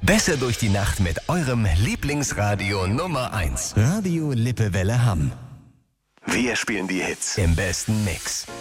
Besser durch die Nacht mit eurem Lieblingsradio Nummer 1. Radio Lippewelle Hamm. Wir spielen die Hits im besten Mix.